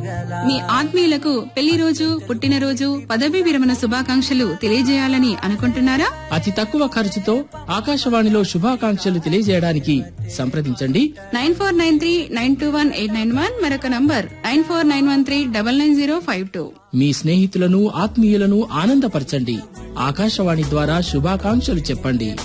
మీ ఆత్మీయులకు పెళ్లి రోజు, పుట్టినరోజు, పదవీ విరమణ శుభాకాంక్షలు తెలియజేయాలని అనుకుంటున్నారా? అతి తక్కువ ఖర్చుతో ఆకాశవాణిలో శుభాకాంక్షలు తెలియజేయడానికి సంప్రదించండి 9493921891. మరొక నంబర్ 9491399052. మీ స్నేహితులను, ఆత్మీయులను ఆనందపరచండి. ఆకాశవాణి ద్వారా శుభాకాంక్షలు చెప్పండి.